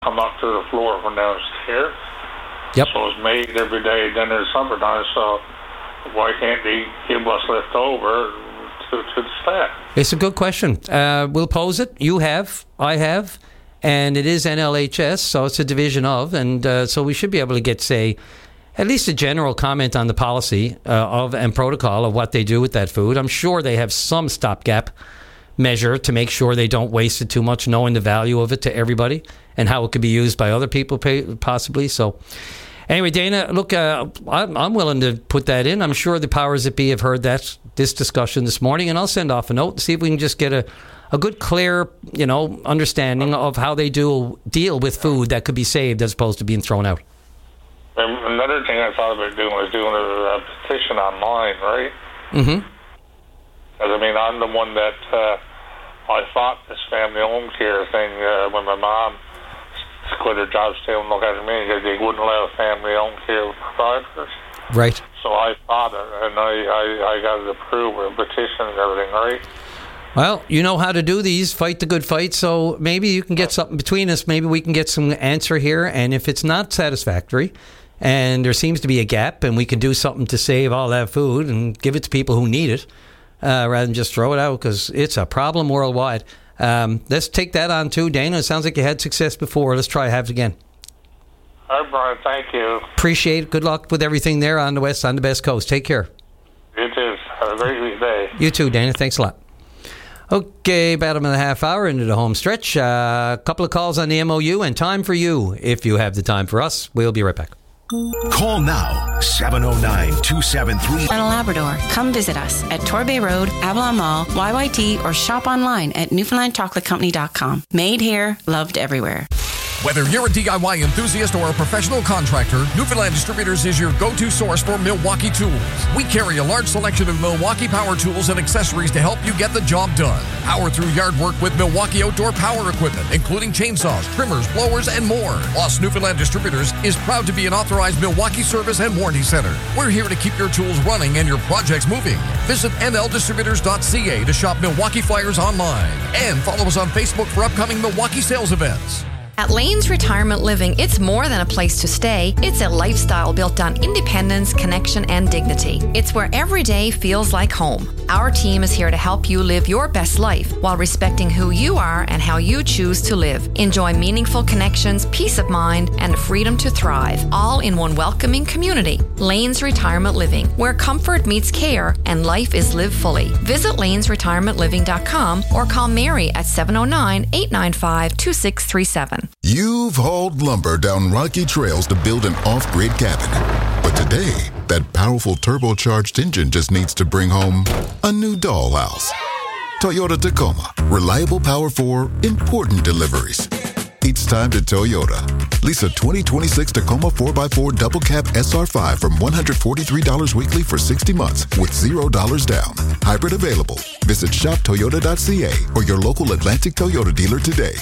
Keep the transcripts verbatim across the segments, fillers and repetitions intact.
come up through the floor from downstairs. Yep. So it's made every day. Then there's summertime, so why can't they give what's left over to, to the staff? It's a good question. Uh, we'll pose it. You have, I have, and it is N L H S, so it's a division of, and uh, so we should be able to get, say, at least a general comment on the policy uh, of and protocol of what they do with that food. I'm sure they have some stopgap measure to make sure they don't waste it too much, knowing the value of it to everybody and how it could be used by other people pay, possibly. So anyway, Dana, look, uh, I'm, I'm willing to put that in. I'm sure the powers that be have heard that this discussion this morning, and I'll send off a note and see if we can just get a, a good, clear, you know, understanding of how they do deal with food that could be saved as opposed to being thrown out. And another thing I thought about doing was doing a, a petition online, right? Mm-hmm. Because, I mean, I'm the one that uh, I fought this family home care thing uh, when my mom quit her job, stay and look after me, because they wouldn't allow family home care providers. Right. So I fought it, and I, I, I got it approved with a petition and everything, right? Well, you know how to do these, fight the good fight, so maybe you can get something between us. Maybe we can get some answer here, and if it's not satisfactory and there seems to be a gap and we can do something to save all that food and give it to people who need it, Uh, rather than just throw it out, because it's a problem worldwide. Um, let's take that on too, Dana. It sounds like you had success before. Let's try have it again. All right, Brian. Thank you. Appreciate it. Good luck with everything there on the west, on the best coast. Take care. You too. Have a great day. You too, Dana. Thanks a lot. Okay, about a half hour into the home stretch. A uh, couple of calls on the M O U and time for you. If you have the time for us, we'll be right back. Call now, seven oh nine, two seven three. On a Labrador, come visit us at Torbay Road, Avalon Mall, Y Y T, or shop online at Newfoundland Chocolate Company dot com. Made here, loved everywhere. Whether you're a D I Y enthusiast or a professional contractor, Newfoundland Distributors is your go-to source for Milwaukee tools. We carry a large selection of Milwaukee power tools and accessories to help you get the job done. Power through yard work with Milwaukee outdoor power equipment, including chainsaws, trimmers, blowers, and more. Plus, Newfoundland Distributors is proud to be an authorized Milwaukee service and warranty center. We're here to keep your tools running and your projects moving. Visit N L distributors dot C A to shop Milwaukee flyers online. And follow us on Facebook for upcoming Milwaukee sales events. At Lane's Retirement Living, it's more than a place to stay. It's a lifestyle built on independence, connection, and dignity. It's where every day feels like home. Our team is here to help you live your best life while respecting who you are and how you choose to live. Enjoy meaningful connections, peace of mind, and freedom to thrive, all in one welcoming community. Lane's Retirement Living, where comfort meets care and life is lived fully. Visit lanes retirement living dot com or call Mary at seven oh nine, eight nine five, two six three seven. You've hauled lumber down rocky trails to build an off-grid cabin. But today, that powerful turbocharged engine just needs to bring home a new dollhouse. Toyota Tacoma. Reliable power for important deliveries. It's time to Toyota. Lease a twenty twenty-six Tacoma four by four Double Cab S R five from one hundred forty-three dollars weekly for sixty months with zero dollars down. Hybrid available. Visit shop toyota dot c a or your local Atlantic Toyota dealer today.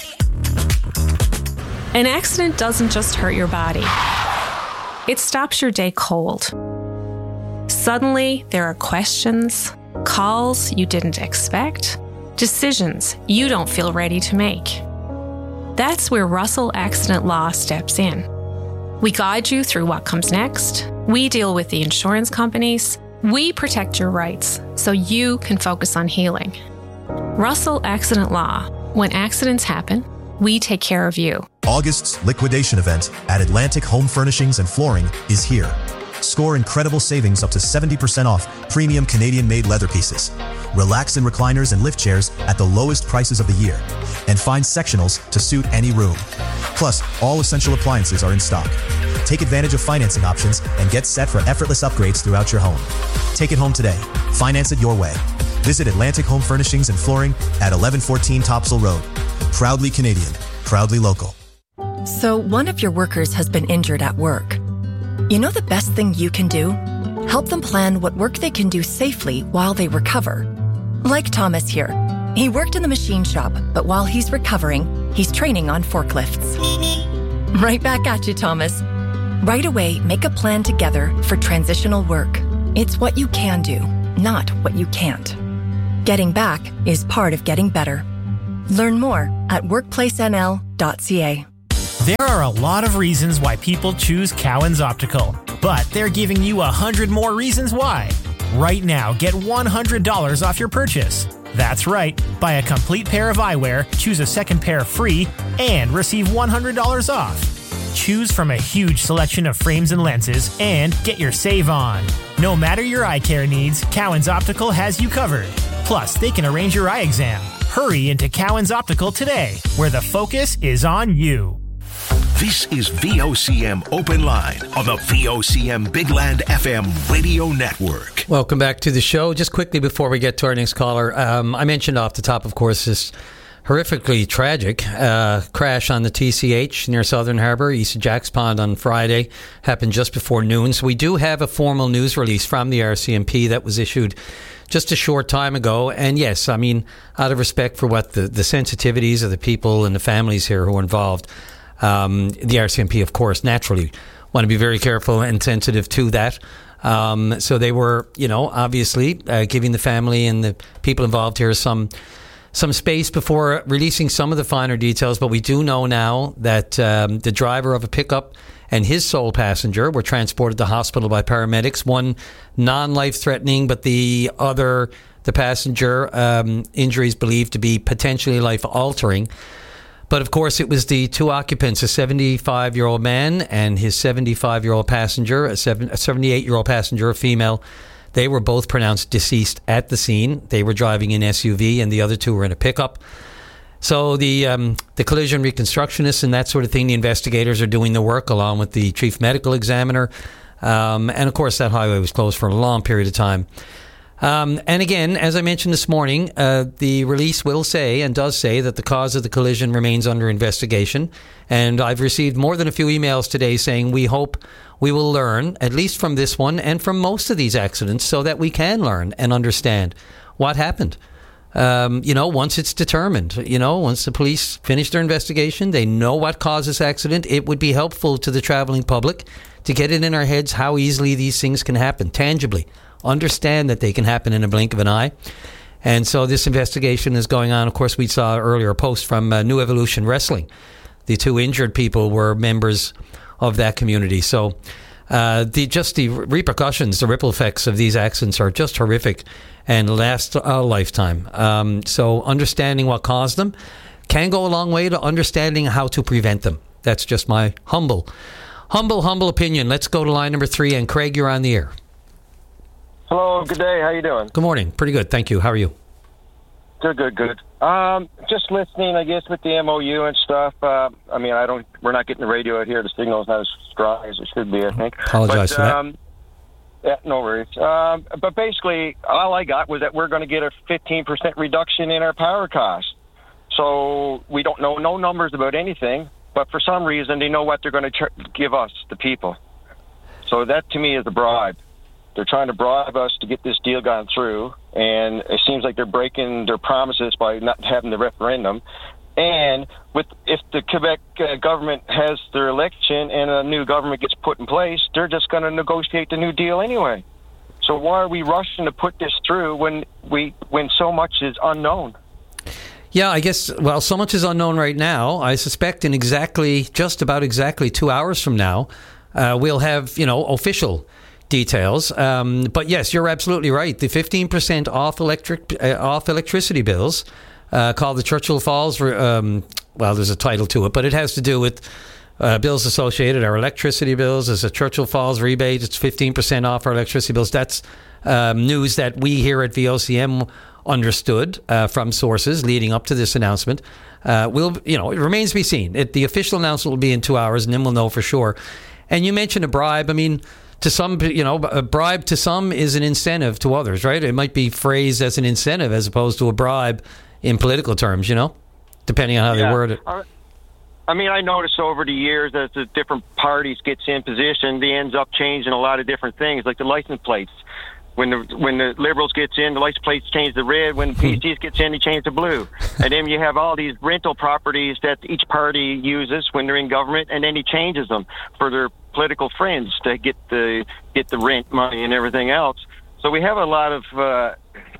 An accident doesn't just hurt your body. It stops your day cold. Suddenly, there are questions, calls you didn't expect, decisions you don't feel ready to make. That's where Russell Accident Law steps in. We guide you through what comes next. We deal with the insurance companies. We protect your rights so you can focus on healing. Russell Accident Law. When accidents happen, we take care of you. August's liquidation event at Atlantic Home Furnishings and Flooring is here. Score incredible savings up to seventy percent off premium Canadian-made leather pieces. Relax in recliners and lift chairs at the lowest prices of the year. And find sectionals to suit any room. Plus, all essential appliances are in stock. Take advantage of financing options and get set for effortless upgrades throughout your home. Take it home today. Finance it your way. Visit Atlantic Home Furnishings and Flooring at eleven fourteen Topsail Road. Proudly Canadian, proudly local. So one of your workers has been injured at work. You know the best thing you can do? Help them plan what work they can do safely while they recover. Like Thomas here. He worked in the machine shop, but while he's recovering, he's training on forklifts. Right back at you, Thomas. Right away, make a plan together for transitional work. It's what you can do, not what you can't. Getting back is part of getting better. Learn more at workplace n l dot c a. There are a lot of reasons why people choose Cowan's Optical, but they're giving you a hundred more reasons why. Right now, get one hundred dollars off your purchase. That's right. Buy a complete pair of eyewear, choose a second pair free, and receive one hundred dollars off. Choose from a huge selection of frames and lenses, and get your save on. No matter your eye care needs, Cowan's Optical has you covered. Plus, they can arrange your eye exam. Hurry into Cowan's Optical today, where the focus is on you. This is V O C M Open Line on the V O C M Big Land F M radio network. Welcome back to the show. Just quickly before we get to our next caller, um, I mentioned off the top, of course, this horrifically tragic uh, crash on the T C H near Southern Harbour, east of Jacks Pond on Friday. Happened just before noon. So we do have a formal news release from the R C M P that was issued just a short time ago. And yes, I mean, out of respect for what the, the sensitivities of the people and the families here who are involved, Um, the R C M P, of course, naturally want to be very careful and sensitive to that. Um, so they were, you know, obviously uh, giving the family and the people involved here some some space before releasing some of the finer details. But we do know now that um, the driver of a pickup and his sole passenger were transported to hospital by paramedics. One non-life-threatening, but the other, the passenger, um, injuries believed to be potentially life-altering. But, of course, it was the two occupants, a seventy-five-year-old man and his seventy-five-year-old passenger, a seventy-eight-year-old passenger, a female. They were both pronounced deceased at the scene. They were driving an S U V, and the other two were in a pickup. So the um, the collision reconstructionists and that sort of thing, the investigators are doing the work along with the chief medical examiner. Um, and, of course, that highway was closed for a long period of time. Um, and again, as I mentioned this morning, uh, the release will say and does say that the cause of the collision remains under investigation. And I've received more than a few emails today saying we hope we will learn, at least from this one and from most of these accidents, so that we can learn and understand what happened. Um, you know, once it's determined, you know, once the police finish their investigation, they know what caused this accident. It would be helpful to the traveling public to get it in our heads how easily these things can happen, tangibly. Understand that they can happen in a blink of an eye. And so this investigation is going on. Of course, we saw earlier a post from uh, New Evolution Wrestling. The two injured people were members of that community. So uh, the just the repercussions, the ripple effects of these accidents are just horrific and last a lifetime. Um, so understanding what caused them can go a long way to understanding how to prevent them. That's just my humble, humble, humble opinion. Let's go to line number three. And Craig, you're on the air. Hello, good day. How you doing? Good morning. Pretty good. Thank you. How are you? Good, good, good. Um, just listening, I guess, with the M O U and stuff. Uh, I mean, I don't. We're not getting the radio out here. The signal's not as strong as it should be, I think. Apologize but, for that. Um, yeah, no worries. Um, but basically, all I got was that we're going to get a fifteen percent reduction in our power costs. So we don't know no numbers about anything, but for some reason, they know what they're going to tr- give us, the people. So that, to me, is a bribe. They're trying to bribe us to get this deal gone through, and it seems like they're breaking their promises by not having the referendum. And with if the Quebec uh, government has their election and a new government gets put in place, they're just going to negotiate the new deal anyway. So why are we rushing to put this through when we when so much is unknown? Yeah, I guess, well, so much is unknown right now. I suspect in exactly, just about exactly two hours from now, uh, we'll have, you know, official details. Um, but yes, you're absolutely right. The fifteen percent off electric uh, off electricity bills, uh, called the Churchill Falls, um, well, there's a title to it, but it has to do with uh, bills associated. Our electricity bills is a Churchill Falls rebate. It's fifteen percent off our electricity bills. That's um, news that we here at V O C M understood uh, from sources leading up to this announcement. Uh, we'll, you know, it remains to be seen. It, the official announcement will be in two hours, and then we'll know for sure. And you mentioned a bribe. I mean, to some, you know, a bribe to some is an incentive to others, right? It might be phrased as an incentive as opposed to a bribe in political terms, you know, depending on how yeah. they word it. I mean, I noticed over the years as the different parties gets in position, they ends up changing a lot of different things, like the license plates. When the when the Liberals gets in, the license plates change to red. When the P Cs gets in, they change to blue. And then you have all these rental properties that each party uses when they're in government, and then he changes them for their political friends to get the get the rent money and everything else. So we have a lot of, uh,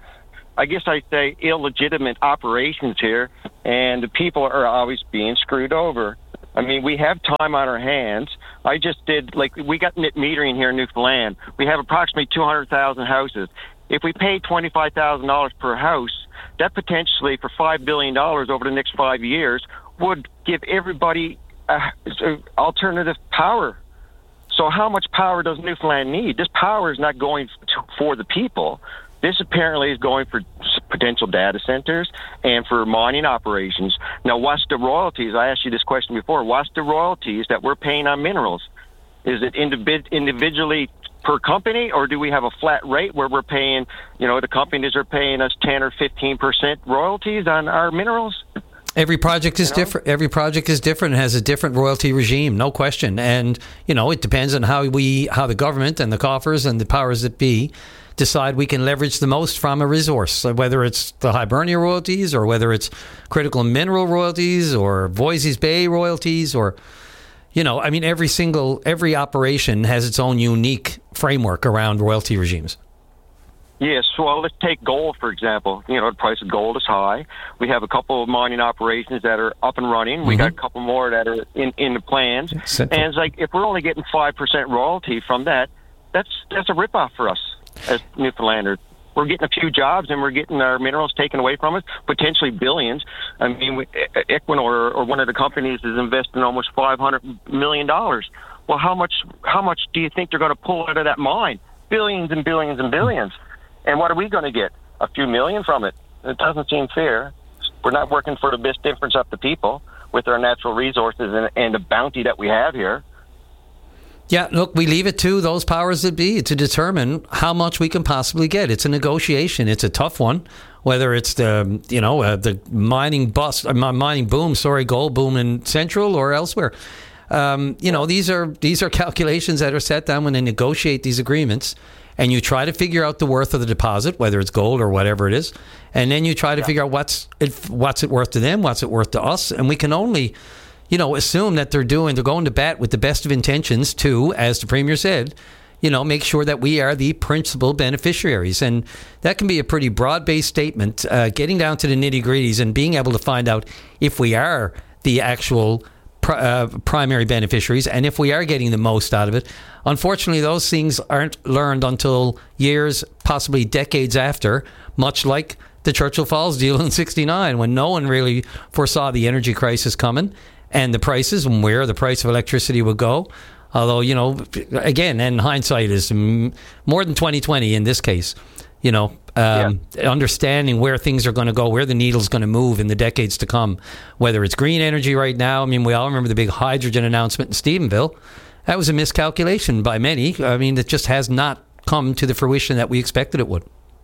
I guess I'd say, illegitimate operations here, and the people are always being screwed over. I mean, we have time on our hands. I just did, like, we got net metering here in Newfoundland. We have approximately two hundred thousand houses. If we pay twenty-five thousand dollars per house, that potentially for five billion dollars over the next five years would give everybody uh, alternative power. So how much power does Newfoundland need? This power is not going to, for the people. This apparently is going for potential data centers and for mining operations. Now, what's the royalties? I asked you this question before. What's the royalties that we're paying on minerals? Is it individ- individually per company, or do we have a flat rate where we're paying, you know, the companies are paying us ten or fifteen percent royalties on our minerals? Every project is you know? different. Every project is different and has a different royalty regime, no question. And, you know, it depends on how we, how the government and the coffers and the powers that be decide we can leverage the most from a resource, so whether it's the Hibernia royalties or whether it's critical mineral royalties or Voisey's Bay royalties or, you know, I mean, every single, every operation has its own unique framework around royalty regimes. Yes, well, let's take gold, for example. You know, the price of gold is high. We have a couple of mining operations that are up and running. We mm-hmm. got a couple more that are in, in the plans. Simple. And it's like, if we're only getting five percent royalty from that, that's that's a ripoff for us as Newfoundlanders. We're getting a few jobs and we're getting our minerals taken away from us, potentially billions. I mean, we, Equinor, or one of the companies, is investing almost five hundred million dollars. Well, how much, how much do you think they're going to pull out of that mine? Billions and billions and billions. And what are we going to get? A few million from it? It doesn't seem fair. We're not working for the best interest of the people with our natural resources and, and the bounty that we have here. Yeah, look, we leave it to those powers that be to determine how much we can possibly get. It's a negotiation. It's a tough one, whether it's the, you know, uh, the mining bust, uh, mining boom, sorry, gold boom in Central or elsewhere. Um, you know, these are these are calculations that are set down when they negotiate these agreements. And you try to figure out the worth of the deposit, whether it's gold or whatever it is. And then you try to yeah. figure out what's it, what's it worth to them, what's it worth to us. And we can only, you know, assume that they're doing, they're going to bat with the best of intentions to, as the Premier said, you know, make sure that we are the principal beneficiaries. And that can be a pretty broad-based statement, uh, getting down to the nitty-gritties and being able to find out if we are the actual Uh, primary beneficiaries, and if we are getting the most out of it. Unfortunately, those things aren't learned until years, possibly decades after, much like the Churchill Falls deal in sixty-nine, when no one really foresaw the energy crisis coming and the prices and where the price of electricity would go. Although, you know, again, and hindsight is more than twenty twenty in this case. You know, um, yeah. understanding where things are going to go, where the needle's going to move in the decades to come, whether it's green energy right now. I mean, we all remember the big hydrogen announcement in Stephenville. That was a miscalculation by many. I mean, it just has not come to the fruition that we expected it would.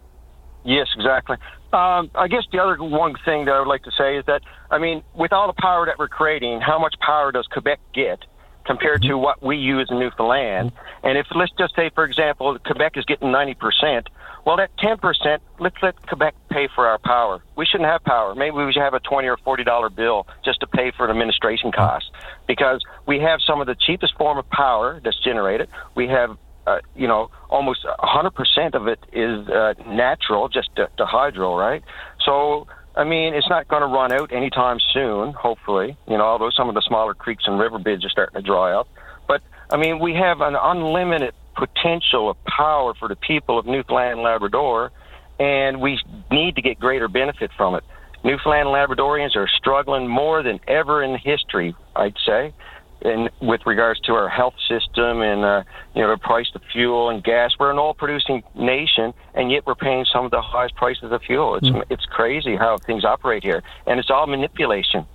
Yes, exactly. Um, I guess the other one thing that I would like to say is that, I mean, with all the power that we're creating, how much power does Quebec get compared to what we use in Newfoundland? And if, let's just say, for example, Quebec is getting ninety percent, well, that ten percent, let's let Quebec pay for our power. We shouldn't have power. Maybe we should have a twenty or forty dollar bill just to pay for the administration costs, because we have some of the cheapest form of power that's generated. We have, uh, you know, almost one hundred percent of it is uh, natural, just to, to hydro, right? So, I mean, it's not going to run out anytime soon, hopefully, you know, although some of the smaller creeks and river beds are starting to dry up. But, I mean, we have an unlimited potential of power for the people of Newfoundland and Labrador, and we need to get greater benefit from it. Newfoundland and Labradorians are struggling more than ever in history, I'd say, and with regards to our health system and, uh, you know, the price of fuel and gas. We're an oil-producing nation, and yet we're paying some of the highest prices of fuel. It's, mm. it's crazy how things operate here, and it's all manipulation.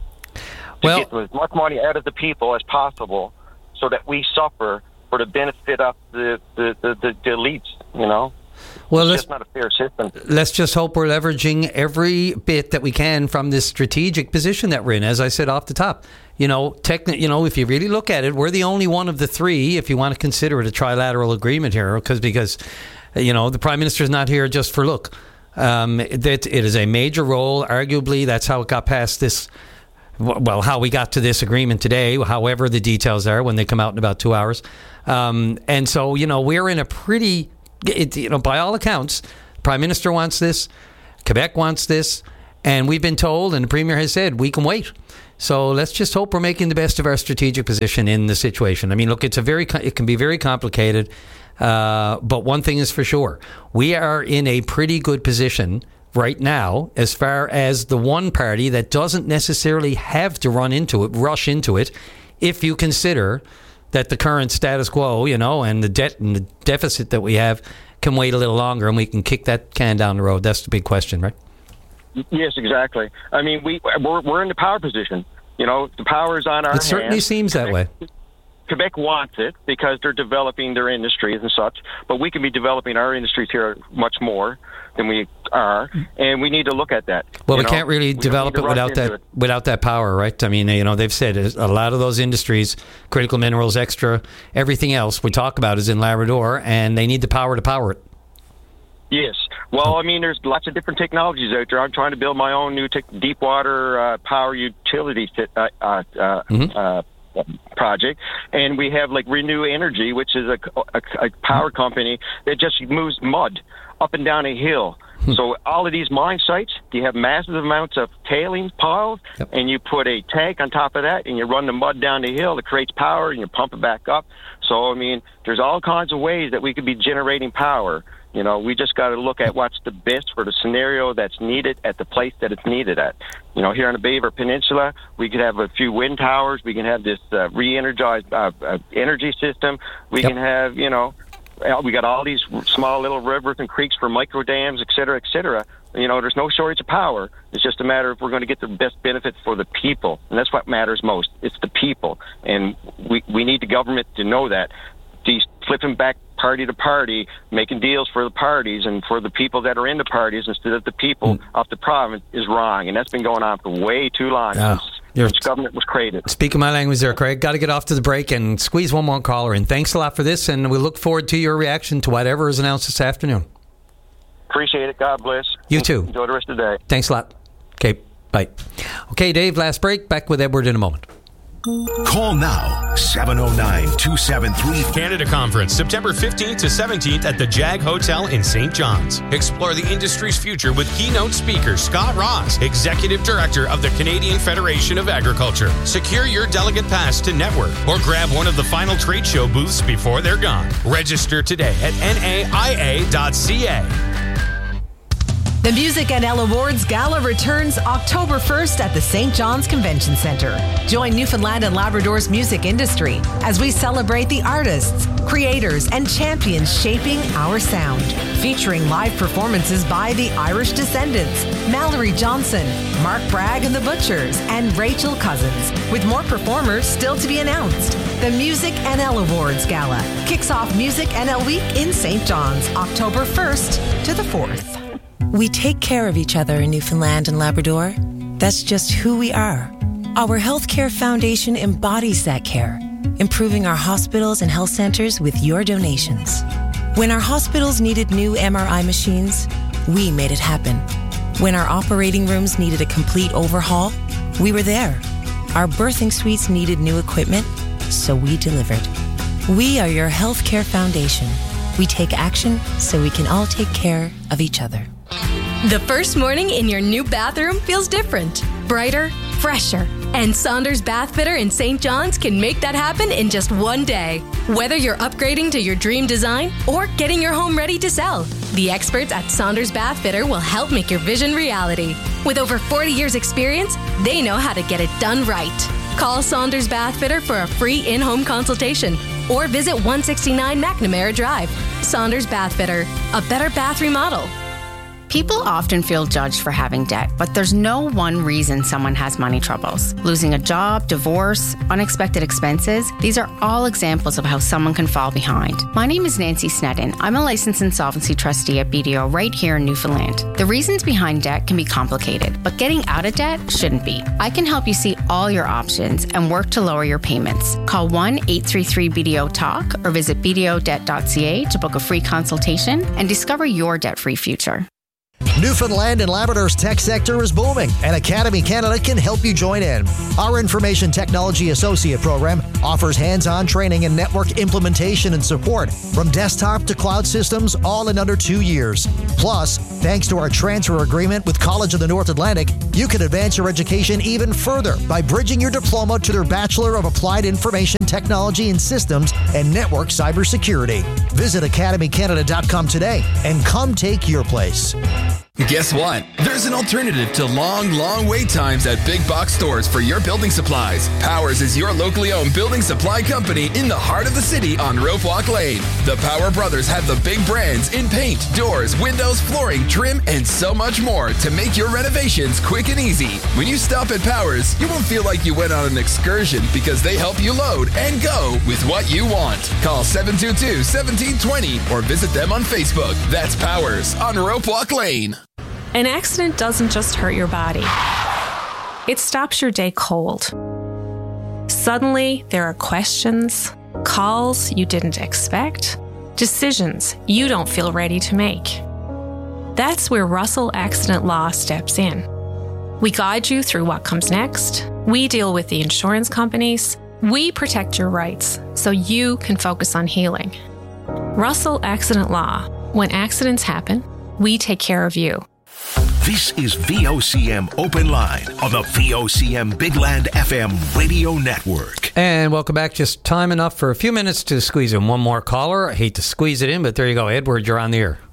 Well, to get as much money out of the people as possible so that we suffer for the benefit of the, the, the, the, the elites, you know? Well, it's just not a fair system. Let's just hope we're leveraging every bit that we can from this strategic position that we're in. As I said off the top, you know, techni- you know, if you really look at it, we're the only one of the three, if you want to consider it a trilateral agreement here, because, because you know, the Prime Minister's not here just for look. Um, that it is a major role. Arguably, that's how it got past this. Well, how we got to this agreement today, however the details are when they come out in about two hours. Um, and so, you know, we're in a pretty, it, you know, by all accounts, the Prime Minister wants this, Quebec wants this, and we've been told, and the Premier has said, we can wait. So let's just hope we're making the best of our strategic position in the situation. I mean, look, it's a very it can be very complicated, uh, but one thing is for sure: we are in a pretty good position right now as far as the one party that doesn't necessarily have to run into it, rush into it, if you consider that the current status quo, you know, and the debt and the deficit that we have can wait a little longer, and we can kick that can down the road. That's the big question, right? Yes, exactly. I mean, we we're, we're in the power position. You know, the power is on our hands. It certainly seems that way. Quebec wants it because they're developing their industries and such, but we can be developing our industries here much more than we are, and we need to look at that. Well, we know? can't really we develop it without that it. without that power, right? I mean, you know, they've said a lot of those industries, critical minerals, extra, everything else we talk about is in Labrador, and they need the power to power it. Yes. Well, I mean, there's lots of different technologies out there. I'm trying to build my own new te- deep water uh, power utility t- uh, uh, mm-hmm. uh, project, and we have like Renew Energy, which is a, a, a power company that just moves mud up and down a hill. So all of these mine sites, you have massive amounts of tailings piles, yep. and you put a tank on top of that, and you run the mud down the hill. It creates power, and you pump it back up. So, I mean, there's all kinds of ways that we could be generating power. You know, we just got to look at what's the best for the scenario that's needed at the place that it's needed at. You know, here on the Beaver Peninsula, we could have a few wind towers. We can have this uh, re-energized uh, uh, energy system. We yep. can have, you know, we got all these small little rivers and creeks for micro dams, et cetera, et cetera. You know, there's no shortage of power. It's just a matter of we're going to get the best benefit for the people. And that's what matters most. It's the people. And we, we need the government to know that. These flipping back party to party, making deals for the parties and for the people that are in the parties instead of the people mm. of the province is wrong. And that's been going on for way too long oh, since this government was created. Speaking my language there, Craig. Got to get off to the break and squeeze one more caller in. Thanks a lot for this, and we look forward to your reaction to whatever is announced this afternoon. Appreciate it. God bless. You too. Enjoy the rest of the day. Thanks a lot. Okay, bye. Okay, Dave, last break. Back with Edward in a moment. Call now, seven oh nine, two seven three. Canada Conference, September fifteenth to seventeenth at the Jag Hotel in Saint John's. Explore the industry's future with keynote speaker Scott Ross, Executive Director of the Canadian Federation of Agriculture. Secure your delegate pass to network or grab one of the final trade show booths before they're gone. Register today at N A I A dot C A. The Music N L Awards Gala returns October first at the Saint John's Convention Centre. Join Newfoundland and Labrador's music industry as we celebrate the artists, creators, and champions shaping our sound. Featuring live performances by the Irish Descendants, Mallory Johnson, Mark Bragg and the Butchers, and Rachel Cousins, with more performers still to be announced. The Music N L Awards Gala kicks off Music N L Week in Saint John's, October first to the fourth. We take care of each other in Newfoundland and Labrador. That's just who we are. Our Healthcare Foundation embodies that care, improving our hospitals and health centers with your donations. When our hospitals needed new M R I machines, we made it happen. When our operating rooms needed a complete overhaul, we were there. Our birthing suites needed new equipment, so we delivered. We are your Healthcare Foundation. We take action so we can all take care of each other. The first morning in your new bathroom feels different, brighter, fresher. And Saunders Bath Fitter in Saint John's can make that happen in just one day. Whether you're upgrading to your dream design or getting your home ready to sell, the experts at Saunders Bath Fitter will help make your vision reality. With over forty years experience, they know how to get it done right. Call Saunders Bath Fitter for a free in-home consultation or visit one sixty-nine McNamara Drive. Saunders Bath Fitter, a better bath remodel. People often feel judged for having debt, but there's no one reason someone has money troubles. Losing a job, divorce, unexpected expenses, these are all examples of how someone can fall behind. My name is Nancy Sneddon. I'm a licensed insolvency trustee at B D O right here in Newfoundland. The reasons behind debt can be complicated, but getting out of debt shouldn't be. I can help you see all your options and work to lower your payments. Call one eight three three B D O talk or visit b d o debt dot c a to book a free consultation and discover your debt-free future. Newfoundland and Labrador's tech sector is booming, and Academy Canada can help you join in. Our Information Technology Associate program offers hands-on training in network implementation and support from desktop to cloud systems, all in under two years. Plus, thanks to our transfer agreement with College of the North Atlantic, you can advance your education even further by bridging your diploma to their Bachelor of Applied Information Technology and Systems and Network Cybersecurity. Visit academy canada dot com today and come take your place. Guess what? There's an alternative to long, long wait times at big box stores for your building supplies. Powers is your locally owned building supply company in the heart of the city on Rope Walk Lane. The Power Brothers have the big brands in paint, doors, windows, flooring, trim, and so much more to make your renovations quick and easy. When you stop at Powers, you won't feel like you went on an excursion because they help you load and go with what you want. Call seven two two, one seven two zero or visit them on Facebook. That's Powers on Rope Walk Lane. An accident doesn't just hurt your body. It stops your day cold. Suddenly, there are questions, calls you didn't expect, decisions you don't feel ready to make. That's where Russell Accident Law steps in. We guide you through what comes next. We deal with the insurance companies. We protect your rights so you can focus on healing. Russell Accident Law. When accidents happen, we take care of you. This is V O C M Open Line on the V O C M Big Land F M radio network. And welcome back. Just time enough for a few minutes to squeeze in one more caller. I hate to squeeze it in, but there you go. Edward, you're on the air.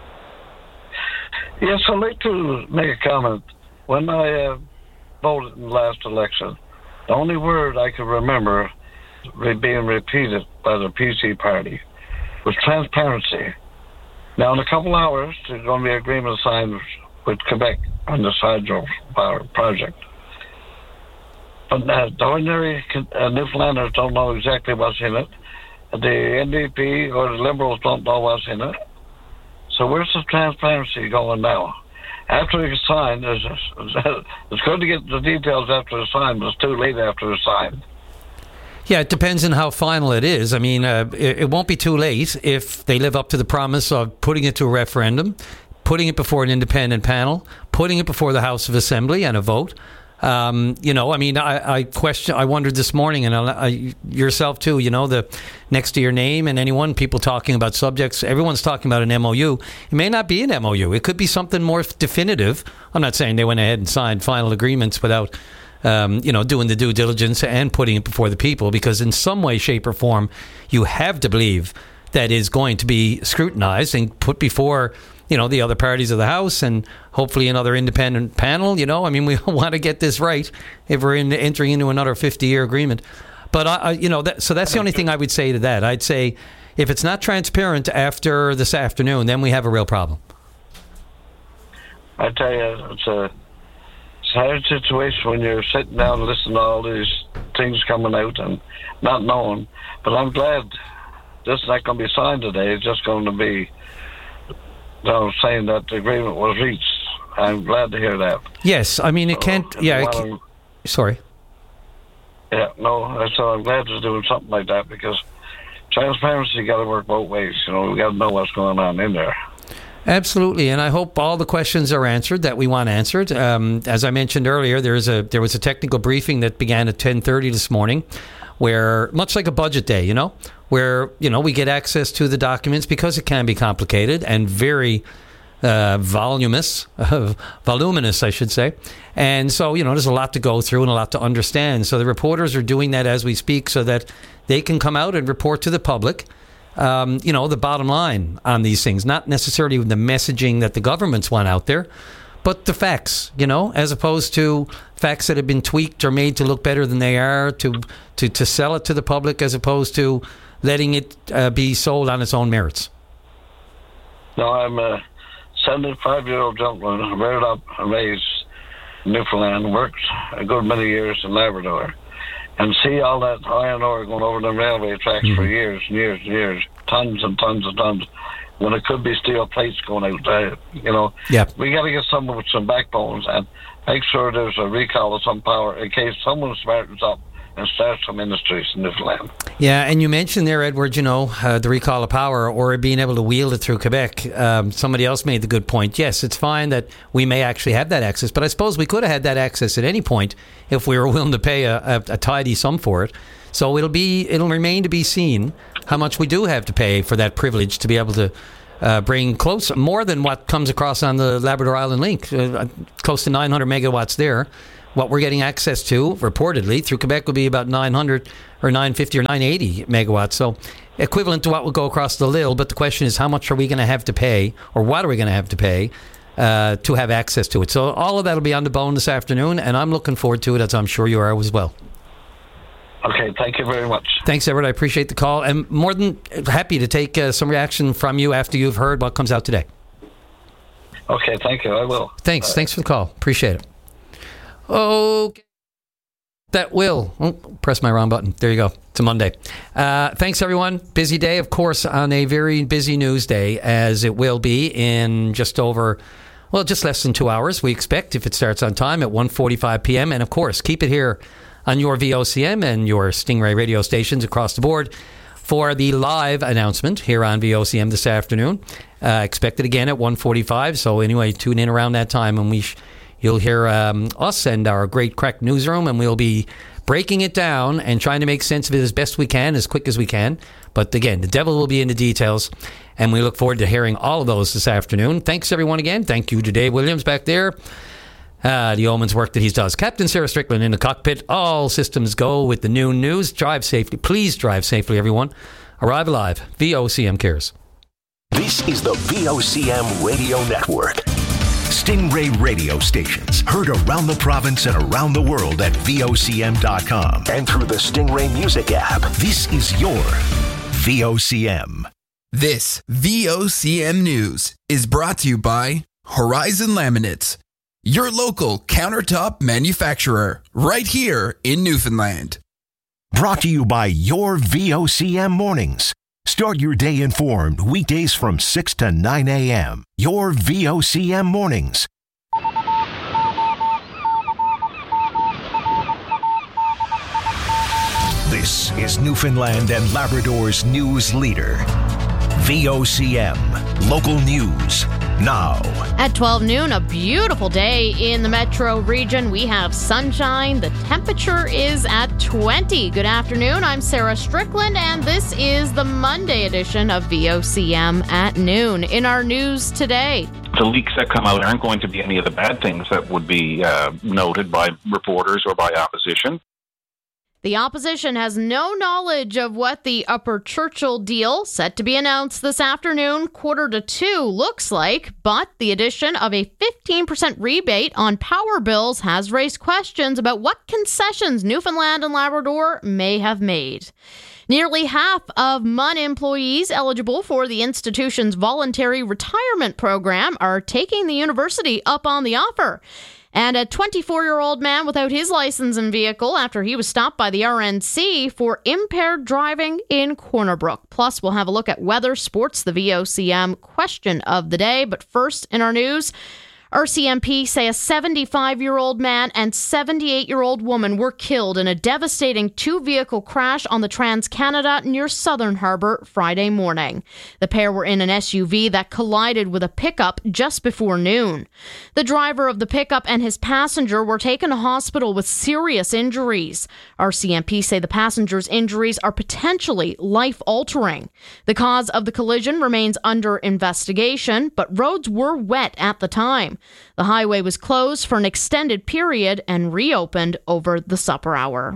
Yes, I'd like to make a comment. When I uh, voted in the last election, the only word I could remember re- being repeated by the P C party was transparency. Now, in a couple hours, there's going to be an agreement signed with Quebec on this hydro power project. But uh, the ordinary uh, Newfoundlanders don't know exactly what's in it. The N D P or the Liberals don't know what's in it. So where's the transparency going now? After it's signed, it's, it's good to get the details after it's signed, but it's too late after it's signed. Yeah, it depends on how final it is. I mean, uh, it, it won't be too late if they live up to the promise of putting it to a referendum, putting it before an independent panel, putting it before the House of Assembly and a vote. Um, you know, I mean, I, I question. I wondered this morning, and I, I, yourself too. You know, the next to your name and anyone, people talking about subjects. Everyone's talking about an M O U. It may not be an M O U. It could be something more definitive. I'm not saying they went ahead and signed final agreements without, um, you know, doing the due diligence and putting it before the people. Because in some way, shape, or form, you have to believe that is going to be scrutinized and put before, you know, the other parties of the House and hopefully another independent panel. You know, I mean, we want to get this right if we're in, entering into another fifty-year agreement. But, I, I, you know, that, so that's the only thing I would say to that. I'd say if it's not transparent after this afternoon, then we have a real problem. I tell you, it's a sad situation when you're sitting down and listening to all these things coming out and not knowing. But I'm glad this is not going to be signed today. It's just going to be, you know, saying that the agreement was reached. I'm glad to hear that. Yes, I mean, it can't, so, yeah, it well, can't, sorry. Yeah, no, so I'm glad to doing something like that because transparency got to work both ways. You know, we got to know what's going on in there. Absolutely, and I hope all the questions are answered that we want answered. Um, as I mentioned earlier, there is a there was a technical briefing that began at ten thirty this morning, where much like a budget day, you know, where you know we get access to the documents because it can be complicated and very uh, voluminous, uh, voluminous, I should say. And so you know, there's a lot to go through and a lot to understand. So the reporters are doing that as we speak, so that they can come out and report to the public. Um, you know, the bottom line on these things, not necessarily the messaging that the governments want out there, but the facts, you know, as opposed to facts that have been tweaked or made to look better than they are, to to, to sell it to the public as opposed to letting it uh, be sold on its own merits. No, I'm a seventy-five-year-old gentleman, reared up and raised in Newfoundland, worked a good many years in Labrador. And see all that iron ore going over the railway tracks mm-hmm. for years and years and years, tons and tons and tons, when it could be steel plates going out there, you know. Yep. We got to get someone with some backbones and make sure there's a recall of some power in case someone smartens up and start some industries in Newfoundland. Yeah, and you mentioned there, Edward, you know, uh, the recall of power or being able to wield it through Quebec. Um, somebody else made the good point. Yes, it's fine that we may actually have that access, but I suppose we could have had that access at any point if we were willing to pay a, a, a tidy sum for it. So it'll be it'll remain to be seen how much we do have to pay for that privilege to be able to uh, bring close, more than what comes across on the Labrador Island Link, uh, close to nine hundred megawatts there. What we're getting access to, reportedly, through Quebec would be about nine hundred or nine fifty or nine eighty megawatts. So equivalent to what would go across the Lille. But the question is, how much are we going to have to pay, or what are we going to have to pay uh, to have access to it? So all of that will be on the bone this afternoon, and I'm looking forward to it, as I'm sure you are as well. Okay, thank you very much. Thanks, Edward. I appreciate the call. And more than happy to take uh, some reaction from you after you've heard what comes out today. Okay, thank you. I will. Thanks. Bye. Thanks for the call. Appreciate it. Okay. That will. Oh, press my wrong button. There you go. It's a Monday. Uh, thanks, everyone. Busy day, of course, on a very busy news day, as it will be in just over, well, just less than two hours, we expect, if it starts on time at one forty-five p.m. And, of course, keep it here on your V O C M and your Stingray radio stations across the board for the live announcement here on V O C M this afternoon. Uh, expect it again at one forty-five. So, anyway, tune in around that time, and we sh- You'll hear um, us and our great Crack newsroom, and we'll be breaking it down and trying to make sense of it as best we can, as quick as we can. But again, the devil will be in the details, and we look forward to hearing all of those this afternoon. Thanks, everyone, again. Thank you to Dave Williams back there. Uh, the yeoman's work that he does. Captain Sarah Strickland in the cockpit. All systems go with the noon news. Drive safely. Please drive safely, everyone. Arrive alive. V O C M cares. This is the V O C M Radio Network. Stingray radio stations heard around the province and around the world at V O C M dot com and through the Stingray Music app. This is your V O C M. This V O C M News is brought to you by Horizon Laminates, your local countertop manufacturer, right here in Newfoundland. Brought to you by your V O C M Mornings. Start your day informed weekdays from six to nine a.m. Your V O C M Mornings. This is Newfoundland and Labrador's news leader. V O C M. Local news now. At twelve noon, a beautiful day in the metro region. We have sunshine. The temperature is at twenty. Good afternoon. I'm Sarah Strickland, and this is the Monday edition of V O C M at noon. In our news today, the leaks that come out aren't going to be any of the bad things that would be uh, noted by reporters or by opposition. the opposition has no knowledge of what the Upper Churchill deal, set to be announced this afternoon, quarter to two, looks like. But the addition of a fifteen percent rebate on power bills has raised questions about what concessions Newfoundland and Labrador may have made. Nearly half of M U N employees eligible for the institution's voluntary retirement program are taking the university up on the offer. And a twenty-four-year-old man without his license and vehicle after he was stopped by the R N C for impaired driving in Corner Brook. Plus, we'll have a look at weather, sports, the V O C M question of the day. But first, in our news, R C M P say a seventy-five-year-old man and seventy-eight-year-old woman were killed in a devastating two-vehicle crash on the Trans-Canada near Southern Harbour Friday morning. The pair were in an S U V that collided with a pickup just before noon. The driver of the pickup and his passenger were taken to hospital with serious injuries. R C M P say the passenger's injuries are potentially life-altering. The cause of the collision remains under investigation, but roads were wet at the time. The highway was closed for an extended period and reopened over the supper hour.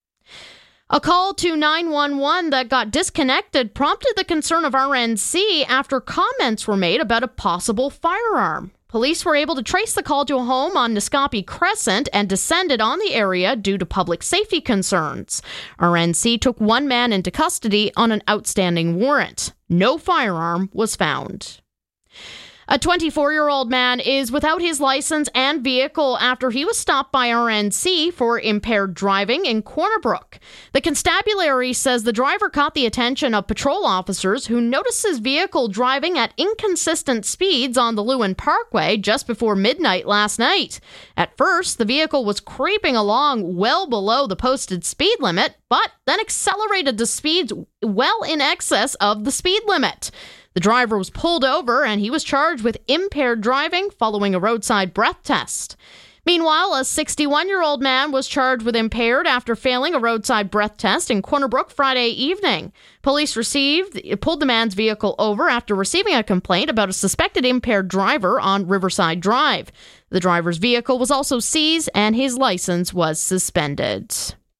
A call to nine one one that got disconnected prompted the concern of R N C after comments were made about a possible firearm. Police were able to trace the call to a home on Niscoppy Crescent and descended on the area due to public safety concerns. R N C took one man into custody on an outstanding warrant. No firearm was found. A twenty-four-year-old man is without his license and vehicle after he was stopped by R N C for impaired driving in Corner Brook. The constabulary says the driver caught the attention of patrol officers who noticed his vehicle driving at inconsistent speeds on the Lewin Parkway just before midnight last night. At first, the vehicle was creeping along well below the posted speed limit, but then accelerated to speeds well in excess of the speed limit. The driver was pulled over and he was charged with impaired driving following a roadside breath test. Meanwhile, a sixty-one-year-old man was charged with impaired after failing a roadside breath test in Corner Brook Friday evening. Police received pulled the man's vehicle over after receiving a complaint about a suspected impaired driver on Riverside Drive. The driver's vehicle was also seized and his license was suspended.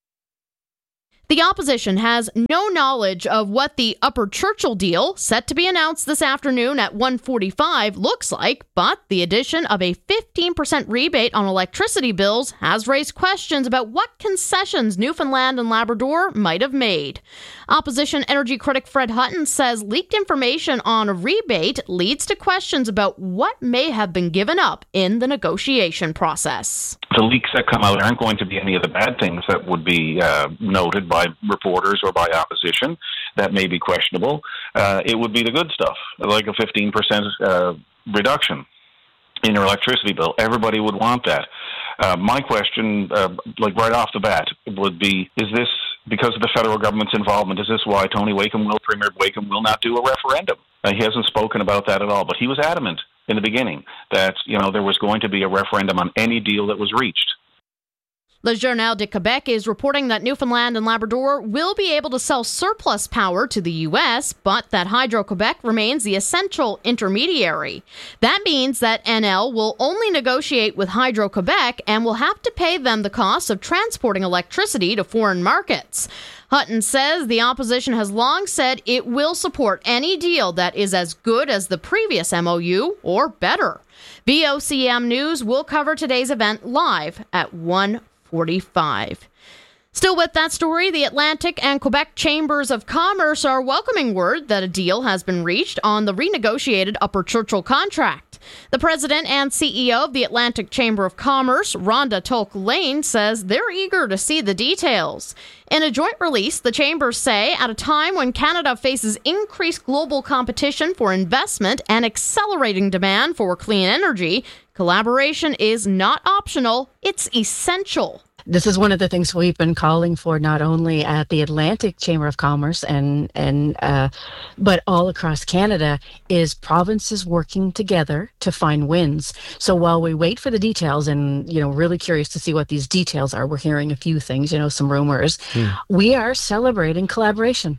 The opposition has no knowledge of what the Upper Churchill deal, set to be announced this afternoon at one forty-five, looks like, but the addition of a fifteen percent rebate on electricity bills has raised questions about what concessions Newfoundland and Labrador might have made. Opposition energy critic Fred Hutton says leaked information on a rebate leads to questions about what may have been given up in the negotiation process. The leaks that come out aren't going to be any of the bad things that would be uh, noted by reporters or by opposition. That may be questionable. Uh, it would be the good stuff, like a fifteen percent uh, reduction in your electricity bill. Everybody would want that. Uh, my question, uh, like right off the bat, would be, is this, because of the federal government's involvement, is this why Tony Wakeham will, Premier Wakeham will not do a referendum? Uh, he hasn't spoken about that at all, but he was adamant in the beginning that, you know, there was going to be a referendum on any deal that was reached. Le Journal de Québec is reporting that Newfoundland and Labrador will be able to sell surplus power to the U S, but that Hydro-Québec remains the essential intermediary. That means that N L will only negotiate with Hydro-Québec and will have to pay them the cost of transporting electricity to foreign markets. Hutton says the opposition has long said it will support any deal that is as good as the previous M O U or better. V O C M News will cover today's event live at one forty-five. Still with that story, the Atlantic and Quebec Chambers of Commerce are welcoming word that a deal has been reached on the renegotiated Upper Churchill contract. The president and C E O of the Atlantic Chamber of Commerce, Rhonda Tolk-Lane, says they're eager to see the details. In a joint release, the chambers say at a time when Canada faces increased global competition for investment and accelerating demand for clean energy, collaboration is not optional, it's essential. This is one of the things we've been calling for, not only at the Atlantic Chamber of Commerce and and uh, but all across Canada, is provinces working together to find wins. So while we wait for the details, and you know, really curious to see what these details are, we're hearing a few things, you know, some rumors. Hmm. We are celebrating collaboration.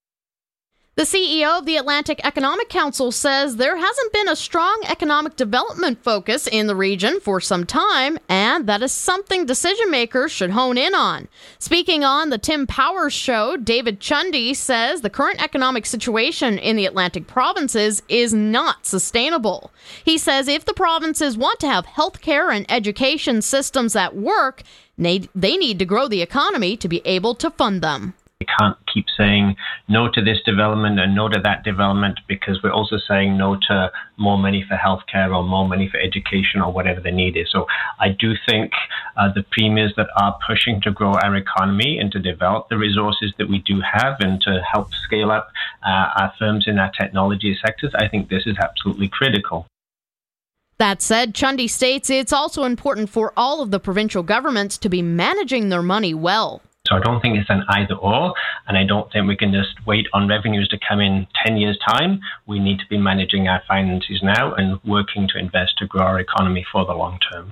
The C E O of the Atlantic Economic Council says there hasn't been a strong economic development focus in the region for some time, and that is something decision makers should hone in on. Speaking on the Tim Powers Show, David Chundy says the current economic situation in the Atlantic provinces is not sustainable. He says if the provinces want to have healthcare and education systems that work, they need to grow the economy to be able to fund them. We can't keep saying no to this development and no to that development, because we're also saying no to more money for healthcare or more money for education or whatever the need is. So I do think uh, the premiers that are pushing to grow our economy and to develop the resources that we do have and to help scale up uh, our firms in our technology sectors, I think this is absolutely critical. That said, Chundy states it's also important for all of the provincial governments to be managing their money well. So I don't think it's an either or, and I don't think we can just wait on revenues to come in ten years' time. We need to be managing our finances now and working to invest to grow our economy for the long term.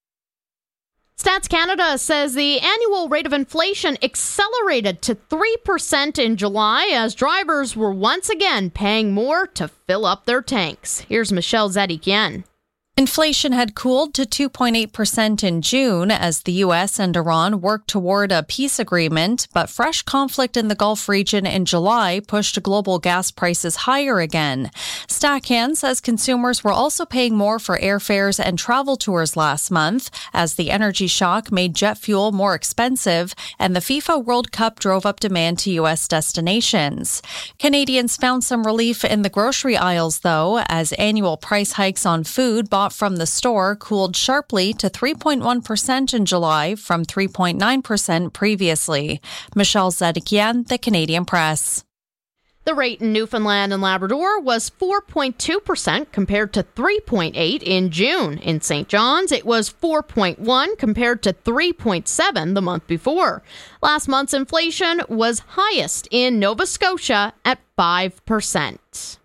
Stats Canada says the annual rate of inflation accelerated to three percent in July as drivers were once again paying more to fill up their tanks. Here's Michelle Zedikian. Inflation had cooled to two point eight percent in June as the U S and Iran worked toward a peace agreement, but fresh conflict in the Gulf region in July pushed global gas prices higher again. Stacan says consumers were also paying more for airfares and travel tours last month as the energy shock made jet fuel more expensive and the FIFA World Cup drove up demand to U S destinations. Canadians found some relief in the grocery aisles, though, as annual price hikes on food bought from the store cooled sharply to three point one percent in July from three point nine percent previously. Michelle Zedekian, The Canadian Press. The rate in Newfoundland and Labrador was four point two percent compared to three point eight percent in June. In Saint John's, it was four point one percent compared to three point seven percent the month before. Last month's inflation was highest in Nova Scotia at five percent.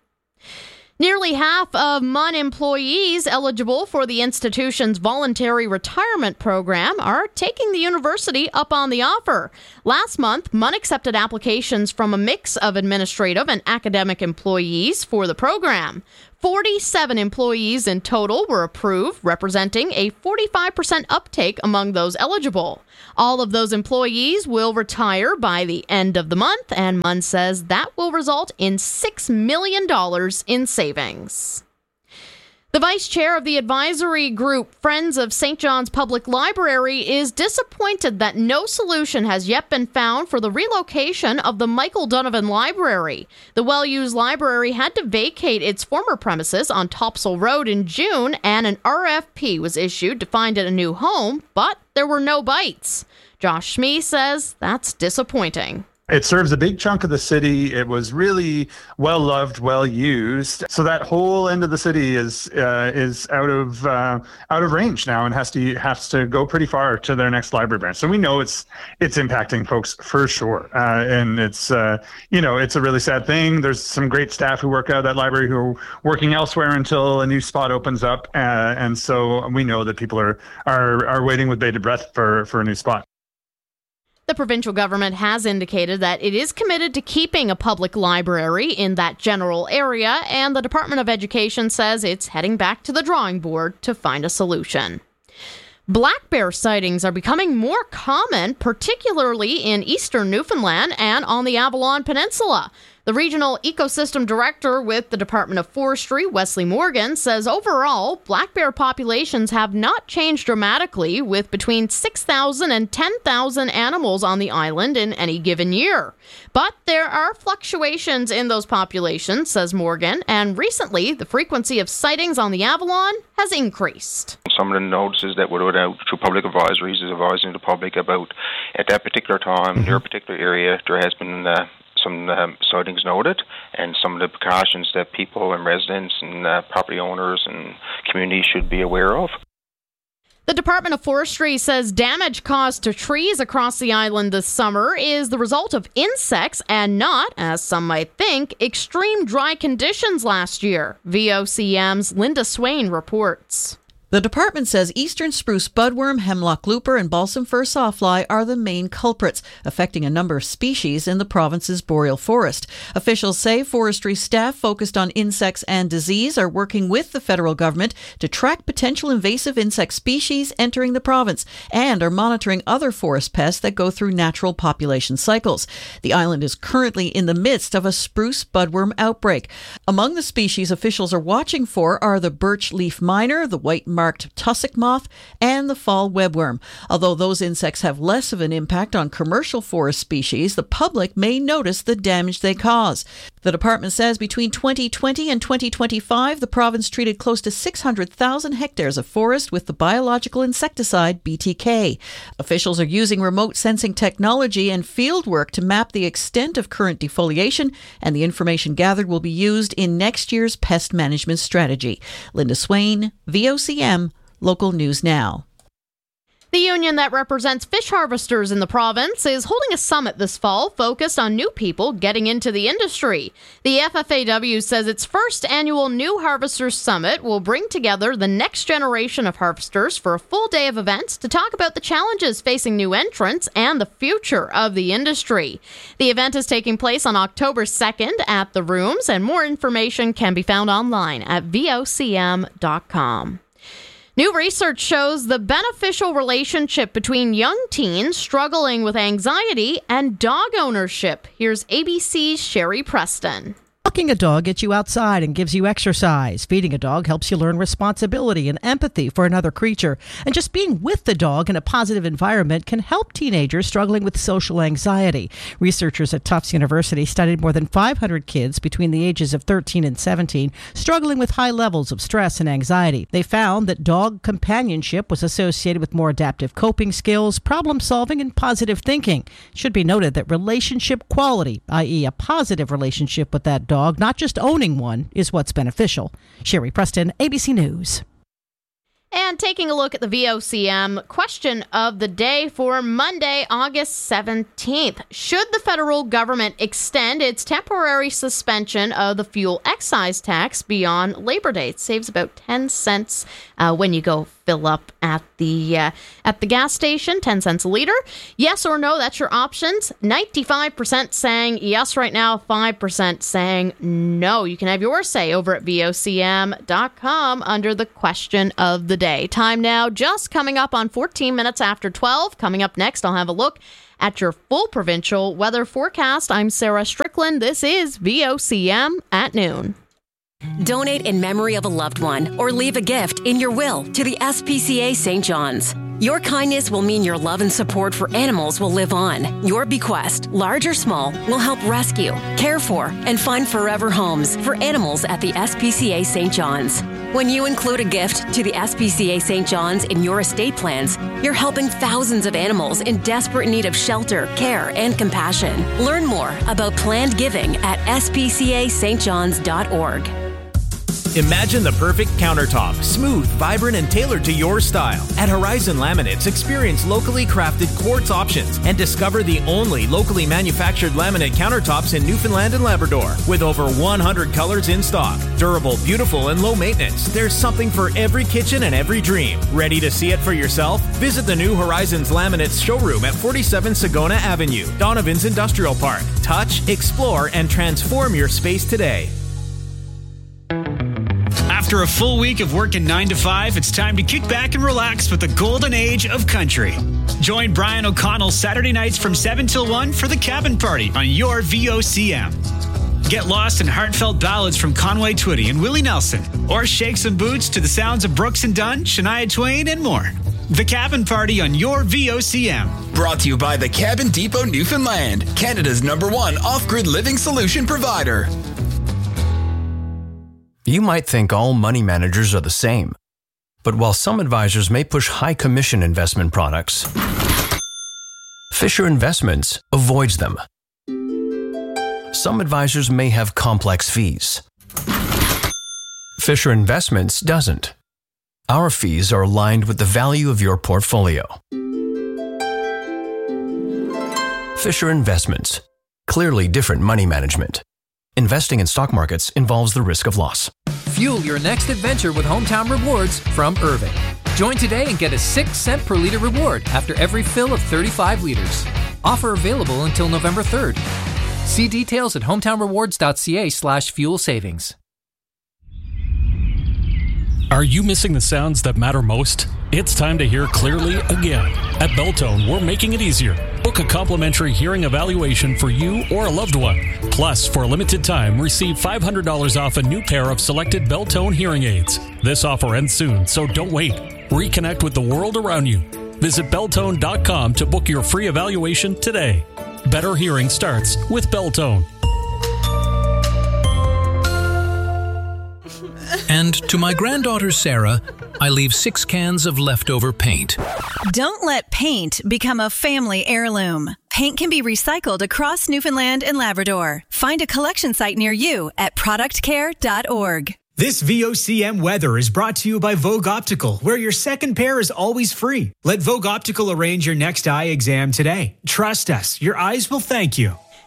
Nearly half of M U N employees eligible for the institution's voluntary retirement program are taking the university up on the offer. Last month, M U N accepted applications from a mix of administrative and academic employees for the program. forty-seven employees in total were approved, representing a forty-five percent uptake among those eligible. All of those employees will retire by the end of the month, and M U N says that will result in six million dollars in savings. The vice chair of the advisory group, Friends of Saint John's Public Library, is disappointed that no solution has yet been found for the relocation of the Michael Donovan Library. The well-used library had to vacate its former premises on Topsail Road in June, and an R F P was issued to find it a new home, but there were no bites. Josh Schmee says that's disappointing. It serves a big chunk of the city. It was really well loved, well used. So that whole end of the city is uh, is out of uh, out of range now and has to has to go pretty far to their next library branch. So we know it's it's impacting folks for sure, uh, and it's uh, you know it's a really sad thing. There's some great staff who work out of that library who are working elsewhere until a new spot opens up, uh, and so we know that people are are are waiting with bated breath for for a new spot. The provincial government has indicated that it is committed to keeping a public library in that general area, and the Department of Education says it's heading back to the drawing board to find a solution. Black bear sightings are becoming more common, particularly in eastern Newfoundland and on the Avalon Peninsula. The regional ecosystem director with the Department of Forestry, Wesley Morgan, says overall, black bear populations have not changed dramatically, with between six thousand and ten thousand animals on the island in any given year. But there are fluctuations in those populations, says Morgan, and recently the frequency of sightings on the Avalon has increased. Some of the notices that were put out through public advisories is advising the public about, at that particular time, mm-hmm. near a particular area, there has been uh, some um, sightings noted, and some of the precautions that people and residents and uh, property owners and communities should be aware of. The Department of Forestry says damage caused to trees across the island this summer is the result of insects and not, as some might think, extreme dry conditions last year. V O C M's Linda Swain reports. The department says eastern spruce budworm, hemlock looper, and balsam fir sawfly are the main culprits, affecting a number of species in the province's boreal forest. Officials say forestry staff focused on insects and disease are working with the federal government to track potential invasive insect species entering the province and are monitoring other forest pests that go through natural population cycles. The island is currently in the midst of a spruce budworm outbreak. Among the species officials are watching for are the birch leaf miner, the white marked tussock moth, and the fall webworm. Although those insects have less of an impact on commercial forest species, the public may notice the damage they cause. The department says between twenty twenty and twenty twenty-five, the province treated close to six hundred thousand hectares of forest with the biological insecticide B T K. Officials are using remote sensing technology and field work to map the extent of current defoliation, and the information gathered will be used in next year's pest management strategy. Linda Swain, V O C M, Local News Now. The union that represents fish harvesters in the province is holding a summit this fall focused on new people getting into the industry. The F F A W says its first annual New Harvesters Summit will bring together the next generation of harvesters for a full day of events to talk about the challenges facing new entrants and the future of the industry. The event is taking place on October second at the Rooms, and more information can be found online at V O C M dot com. New research shows the beneficial relationship between young teens struggling with anxiety and dog ownership. Here's A B C's Sherry Preston. Walking a dog gets you outside and gives you exercise. Feeding a dog helps you learn responsibility and empathy for another creature. And just being with the dog in a positive environment can help teenagers struggling with social anxiety. Researchers at Tufts University studied more than five hundred kids between the ages of thirteen and seventeen struggling with high levels of stress and anxiety. They found that dog companionship was associated with more adaptive coping skills, problem solving, and positive thinking. It should be noted that relationship quality, that is a positive relationship with that dog, not just owning one, is what's beneficial. Sherry Preston, A B C News. And taking a look at the V O C M question of the day for Monday, August seventeenth. Should the federal government extend its temporary suspension of the fuel excise tax beyond Labor Day? It saves about ten cents uh, when you go fill up at the uh, at the gas station, ten cents a liter. Yes or no, that's your options. ninety-five percent saying yes right now, five percent saying no. You can have your say over at V O C M dot com under the question of the day. Time now just coming up on fourteen minutes after twelve. Coming up next, I'll have a look at your full provincial weather forecast. I'm Sarah Strickland. This is V O C M at noon. Donate in memory of a loved one or leave a gift in your will to the S P C A Saint John's. Your kindness will mean your love and support for animals will live on. Your bequest, large or small, will help rescue, care for, and find forever homes for animals at the S P C A Saint John's. When you include a gift to the S P C A Saint John's in your estate plans, you're helping thousands of animals in desperate need of shelter, care, and compassion. Learn more about planned giving at s p c a st johns dot org. Imagine the perfect countertop, smooth, vibrant, and tailored to your style. At Horizon Laminates, experience locally crafted quartz options and discover the only locally manufactured laminate countertops in Newfoundland and Labrador. With over one hundred colors in stock, durable, beautiful, and low maintenance, there's something for every kitchen and every dream. Ready to see it for yourself? Visit the new Horizons Laminates showroom at forty-seven Sagona Avenue, Donovan's Industrial Park. Touch, explore, and transform your space today. After a full week of working nine to five, it's time to kick back and relax with the golden age of country. Join Brian O'Connell Saturday nights from seven till one for the Cabin Party on your V O C M. Get lost in heartfelt ballads from Conway Twitty and Willie Nelson, or shake some boots to the sounds of Brooks and Dunn, Shania Twain, and more. The Cabin Party on your V O C M. Brought to you by the Cabin Depot Newfoundland, Canada's number one off-grid living solution provider. You might think all money managers are the same, but while some advisors may push high commission investment products, Fisher Investments avoids them. Some advisors may have complex fees. Fisher Investments doesn't. Our fees are aligned with the value of your portfolio. Fisher Investments. Clearly different money management. Investing in stock markets involves the risk of loss. Fuel your next adventure with Hometown Rewards from Irving. Join today and get a six cent per liter reward after every fill of thirty-five liters. Offer available until November third. See details at hometownrewards.ca slash fuel savings. Are you missing the sounds that matter most? It's time to hear clearly again. At Beltone, we're making it easier. Book a complimentary hearing evaluation for you or a loved one. Plus, for a limited time, receive five hundred dollars off a new pair of selected Beltone hearing aids. This offer ends soon, so don't wait. Reconnect with the world around you. Visit beltone dot com to book your free evaluation today. Better hearing starts with Beltone. And to my granddaughter Sarah, I leave six cans of leftover paint. Don't let paint become a family heirloom. Paint can be recycled across Newfoundland and Labrador. Find a collection site near you at product care dot org. This V O C M weather is brought to you by Vogue Optical, where your second pair is always free. Let Vogue Optical arrange your next eye exam today. Trust us, your eyes will thank you.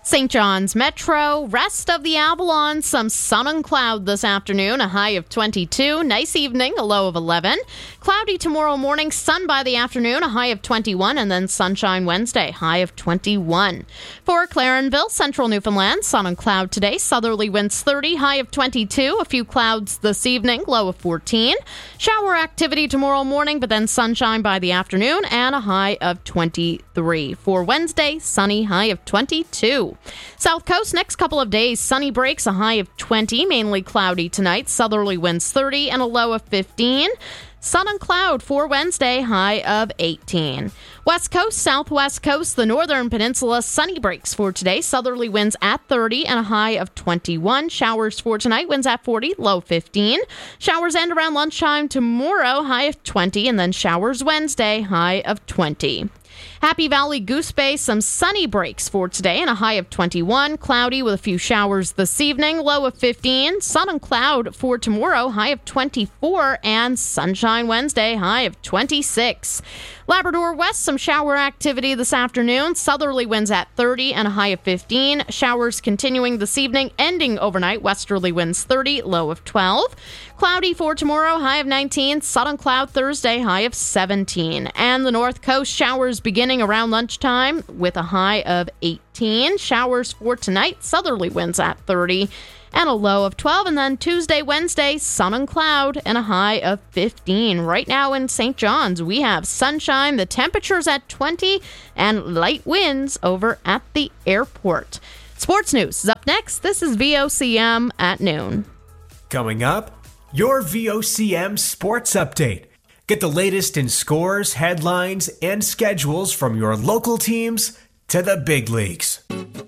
Saint John's Metro, rest of the Avalon, some sun and cloud this afternoon, a high of twenty-two. Nice evening, a low of eleven. Cloudy tomorrow morning, sun by the afternoon, a high of twenty-one, and then sunshine Wednesday, high of twenty-one. For Clarenville, central Newfoundland, sun and cloud today, southerly winds thirty, high of twenty-two. A few clouds this evening, low of fourteen. Shower activity tomorrow morning, but then sunshine by the afternoon, and a high of twenty-three. For Wednesday, sunny, high of twenty-two. South Coast, next couple of days, sunny breaks, a high of twenty, mainly cloudy tonight, southerly winds thirty, and a low of fifteen. Sun and cloud for Wednesday, high of eighteen. West Coast, Southwest Coast, the Northern Peninsula, sunny breaks for today, southerly winds at thirty, and a high of twenty-one. Showers for tonight, winds at forty, low fifteen. Showers end around lunchtime tomorrow, high of twenty, and then showers Wednesday, high of twenty. Happy Valley, Goose Bay, some sunny breaks for today and a high of twenty-one. Cloudy with a few showers this evening, low of fifteen. Sun and cloud for tomorrow, high of twenty-four. And sunshine Wednesday, high of twenty-six. Labrador West, some shower activity this afternoon. Southerly winds at thirty and a high of fifteen. Showers continuing this evening, ending overnight. Westerly winds thirty, low of twelve. Cloudy for tomorrow, high of nineteen. Sun and cloud Thursday, high of seventeen. And the North Coast, showers beginning around lunchtime with a high of eighteen. Showers for tonight, southerly winds at thirty and a low of twelve. And then Tuesday, Wednesday, sun and cloud and a high of fifteen. Right now in Saint John's, we have sunshine. The temperature's at twenty and light winds over at the airport. Sports news is up next. This is V O C M at noon. Coming up, your V O C M Sports Update. Get the latest in scores, headlines, and schedules from your local teams to the big leagues.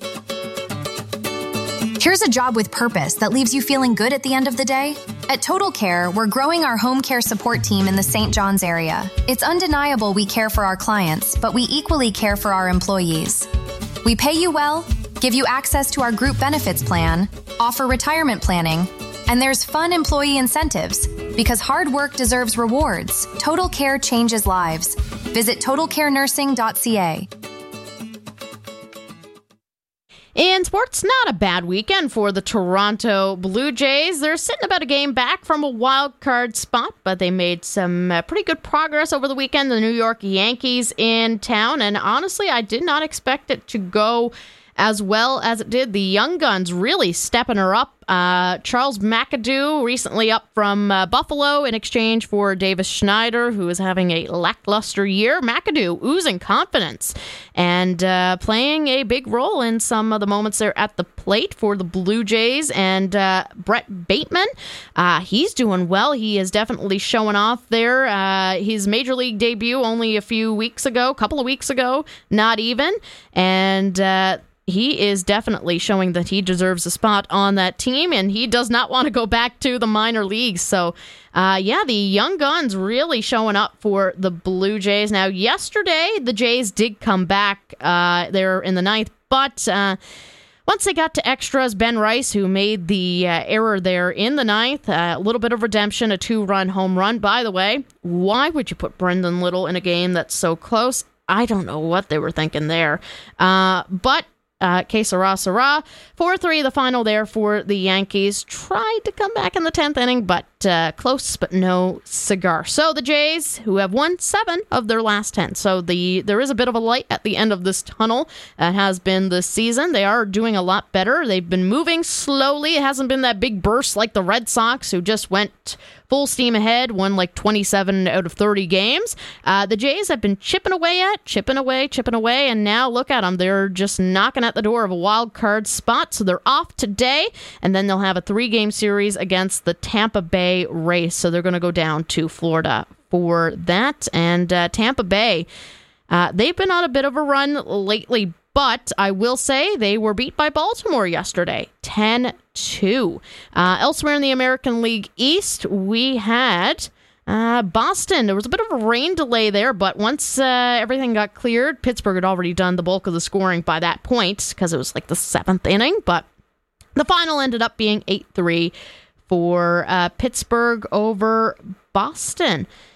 Here's a job with purpose that leaves you feeling good at the end of the day. At Total Care, we're growing our home care support team in the Saint John's area. It's undeniable we care for our clients, but we equally care for our employees. We pay you well, give you access to our group benefits plan, offer retirement planning, and there's fun employee incentives. Because hard work deserves rewards, Total Care changes lives. Visit total care nursing dot c a. In sports, not a bad weekend for the Toronto Blue Jays. They're sitting about a game back from a wild card spot, but they made some uh, pretty good progress over the weekend. The New York Yankees in town, and honestly, I did not expect it to go as well as it did. The young guns really stepping her up. Uh, Charles McAdoo recently up from uh, Buffalo in exchange for Davis Schneider, who is having a lackluster year. McAdoo oozing confidence and uh, playing a big role in some of the moments there at the plate for the Blue Jays. And uh, Brett Bateman, uh, he's doing well. He is definitely showing off there. Uh, his major league debut only a few weeks ago, a couple of weeks ago, not even. And uh, he is definitely showing that he deserves a spot on that team, and he does not want to go back to the minor leagues. So, uh, yeah, the young guns really showing up for the Blue Jays. Now, yesterday, the Jays did come back uh, there in the ninth, but uh, once they got to extras, Ben Rice, who made the uh, error there in the ninth, uh, a little bit of redemption, a two-run home run. By the way, why would you put Brendan Little in a game that's so close? I don't know what they were thinking there. Uh, but Uh, que sera, sera. four three the final there for the Yankees. Tried to come back in the tenth inning, but uh, close, but no cigar. So the Jays, who have won seven of their last ten. So the there is a bit of a light at the end of this tunnel. It has been this season. They are doing a lot better. They've been moving slowly. It hasn't been that big burst like the Red Sox, who just went full steam ahead, won like twenty-seven out of thirty games. Uh, the Jays have been chipping away at, chipping away, chipping away, and now look at them. They're just knocking at the door of a wild card spot, so they're off today, and then they'll have a three-game series against the Tampa Bay Rays, so they're going to go down to Florida for that. And uh, Tampa Bay, uh, they've been on a bit of a run lately, but I will say they were beat by Baltimore yesterday, ten two. Uh, elsewhere in the American League East, we had uh, Boston. There was a bit of a rain delay there, but once uh, everything got cleared, Pittsburgh had already done the bulk of the scoring by that point because it was like the seventh inning, but the final ended up being eight three for uh, Pittsburgh over Boston.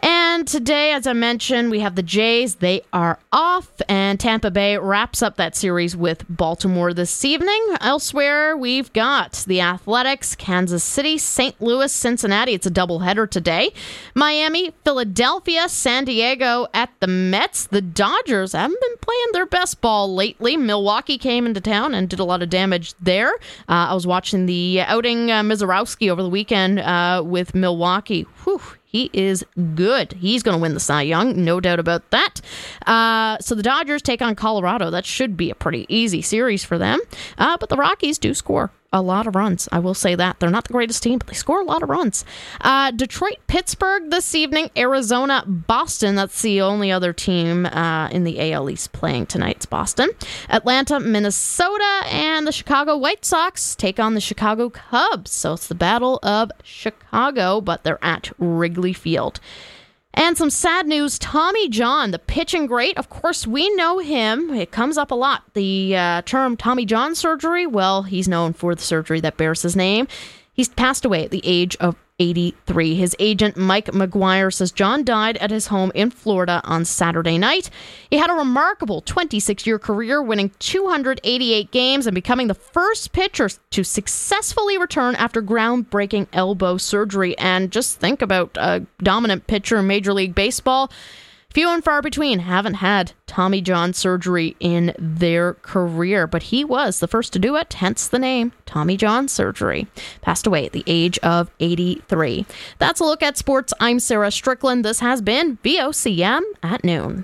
And today, as I mentioned, we have the Jays. They are off, and Tampa Bay wraps up that series with Baltimore this evening. Elsewhere, we've got the Athletics, Kansas City, Saint Louis, Cincinnati. It's a doubleheader today. Miami, Philadelphia, San Diego at the Mets. The Dodgers haven't been playing their best ball lately. Milwaukee came into town and did a lot of damage there. Uh, I was watching the outing uh, Mizorowski over the weekend uh, with Milwaukee. Whew. He is good. He's going to win the Cy Young, no doubt about that. Uh, so the Dodgers take on Colorado. That should be a pretty easy series for them. Uh, but the Rockies do score a lot of runs. I will say that. They're not the greatest team, but they score a lot of runs. Uh, Detroit, Pittsburgh this evening. Arizona, Boston. That's the only other team uh, in the A L East playing tonight. It's Boston. Atlanta, Minnesota, and the Chicago White Sox take on the Chicago Cubs. So it's the Battle of Chicago, but they're at Wrigley Field. And some sad news, Tommy John, the pitching great. Of course, we know him. It comes up a lot. The uh, term Tommy John surgery, well, he's known for the surgery that bears his name. He's passed away at the age of eighty-three. His agent, Mike McGuire, says John died at his home in Florida on Saturday night. He had a remarkable twenty-six-year career, winning two hundred eighty-eight games and becoming the first pitcher to successfully return after groundbreaking elbow surgery. And just think about a dominant pitcher in Major League Baseball. Few and far between haven't had Tommy John surgery in their career, but he was the first to do it, hence the name Tommy John surgery. Passed away at the age of eighty-three. That's a look at sports. I'm Sarah Strickland. This has been V O C M at noon.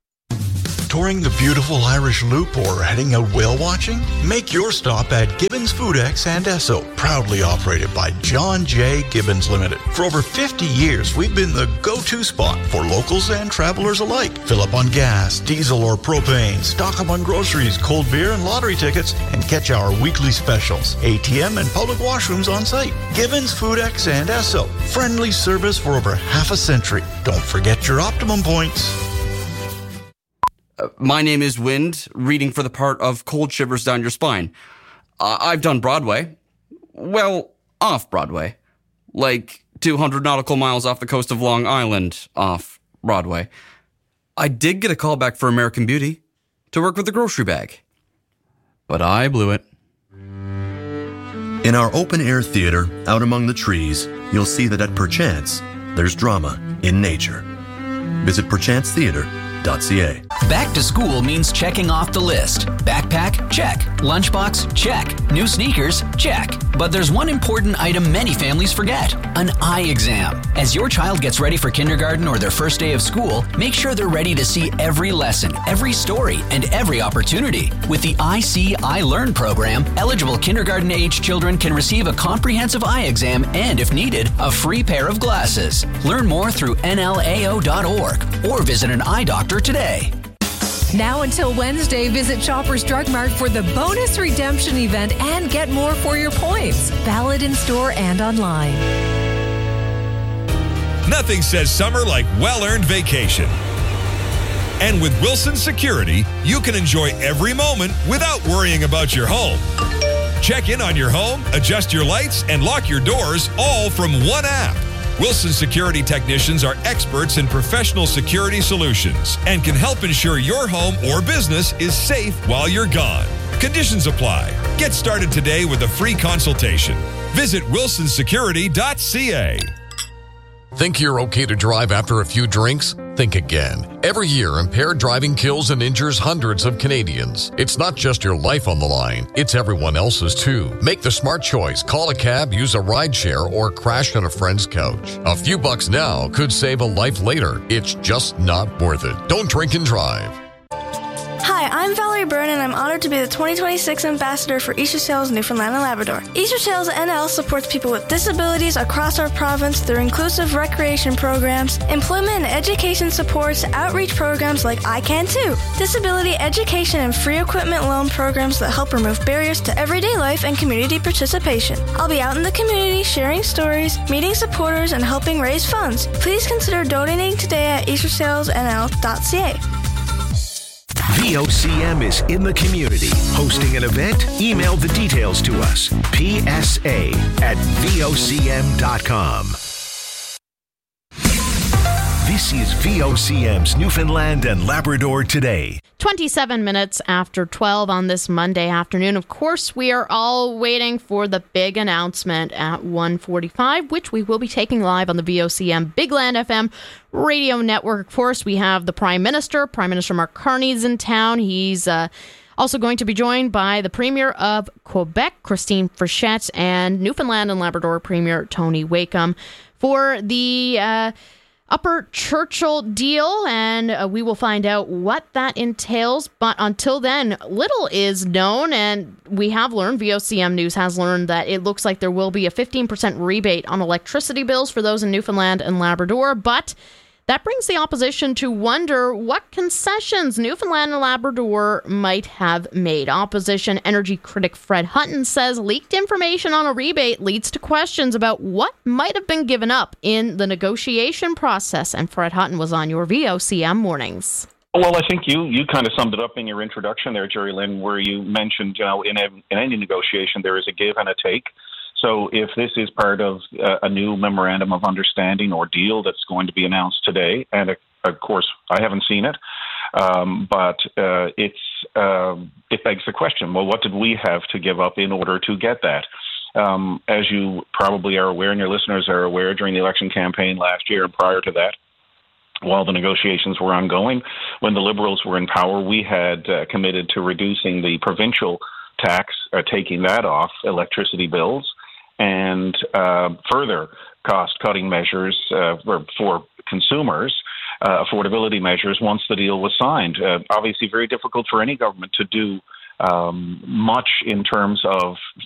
Touring the beautiful Irish Loop or heading out whale watching? Make your stop at Gibbons Foodex and Esso, proudly operated by John J. Gibbons Limited. For over fifty years, we've been the go-to spot for locals and travelers alike. Fill up on gas, diesel or propane, stock up on groceries, cold beer and lottery tickets, and catch our weekly specials. A T M and public washrooms on site. Gibbons Foodex and Esso. Friendly service for over half a century. Don't forget your Optimum points. Uh, my name is Wind, reading for the part of Cold Shivers Down Your Spine. Uh, I've done Broadway. Well, off Broadway. Like two hundred nautical miles off the coast of Long Island, off Broadway. I did get a call back for American Beauty to work with the grocery bag. But I blew it. In our open-air theater, out among the trees, you'll see that at Perchance, there's drama in nature. Visit perchance theater dot c a. Back to school means checking off the list. Backpack? Check. Lunchbox? Check. New sneakers? Check. But there's one important item many families forget: an eye exam. As your child gets ready for kindergarten or their first day of school, make sure they're ready to see every lesson, every story, and every opportunity. With the I See, I Learn program, eligible kindergarten-age children can receive a comprehensive eye exam and, if needed, a free pair of glasses. Learn more through N L A O dot org or visit an eye doctor today. Now until Wednesday, visit Shoppers Drug Mart for the bonus redemption event and get more for your points. Valid in store and online. Nothing says summer like well-earned vacation. And with Wilson Security, you can enjoy every moment without worrying about your home. Check in on your home, adjust your lights, and lock your doors all from one app. Wilson Security technicians are experts in professional security solutions and can help ensure your home or business is safe while you're gone. Conditions apply. Get started today with a free consultation. Visit wilson security dot c a. Think you're okay to drive after a few drinks? Think again. Every year, impaired driving kills and injures hundreds of Canadians. It's not just your life on the line, it's everyone else's too. Make the smart choice. Call a cab, use a rideshare, or crash on a friend's couch. A few bucks now could save a life later. It's just not worth it. Don't drink and drive. Hi, I'm Valerie Byrne, and I'm honored to be the twenty twenty-six Ambassador for Easter Sales Newfoundland and Labrador. Easter Sales N L supports people with disabilities across our province through inclusive recreation programs, employment and education supports, outreach programs like I Can Too, disability education and free equipment loan programs that help remove barriers to everyday life and community participation. I'll be out in the community sharing stories, meeting supporters, and helping raise funds. Please consider donating today at easter sales n l dot c a. V O C M is in the community. Hosting an event? Email the details to us. P S A at V O C M dot com. This is V O C M's Newfoundland and Labrador Today. twenty-seven minutes after twelve on this Monday afternoon. Of course, we are all waiting for the big announcement at one forty-five, which we will be taking live on the V O C M Big Land F M radio network. Of course, we have the Prime Minister. Prime Minister Mark Carney's in town. He's uh, also going to be joined by the Premier of Quebec, Christine Frechette, and Newfoundland and Labrador Premier Tony Wakeham for the Uh, Upper Churchill deal, and uh, we will find out what that entails. But until then, little is known, and we have learned, V O C M News has learned, that it looks like there will be a fifteen percent rebate on electricity bills for those in Newfoundland and Labrador. But that brings the opposition to wonder what concessions Newfoundland and Labrador might have made. Opposition energy critic Fred Hutton says leaked information on a rebate leads to questions about what might have been given up in the negotiation process. And Fred Hutton was on your V O C M mornings. Well, I think you, you kind of summed it up in your introduction there, Jerry Lynn, where you mentioned, you know, in, a, in any negotiation there is a give and a take. So if this is part of uh, a new memorandum of understanding or deal that's going to be announced today, and uh, of course I haven't seen it, um, but uh, it's uh, it begs the question, well, what did we have to give up in order to get that? Um, as you probably are aware, and your listeners are aware, during the election campaign last year and prior to that, while the negotiations were ongoing, when the Liberals were in power, we had uh, committed to reducing the provincial tax, uh, taking that off electricity bills, and uh, further cost-cutting measures uh, for, for consumers, uh, affordability measures, once the deal was signed. Uh, obviously very difficult for any government to do um, much in terms of